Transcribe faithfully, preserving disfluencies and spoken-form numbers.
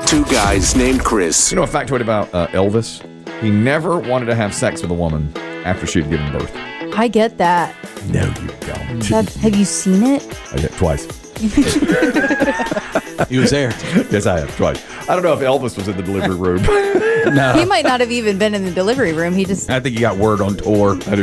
Two guys named Chris. You know a factoid about uh, Elvis? He never wanted to have sex with a woman after she'd given birth. I get that. No, you don't. That's, have you seen it? I did twice. He was there. Yes, I have twice. I don't know if Elvis was in the delivery room. No. He might not have even been in the delivery room. He just I think he got word on tour. I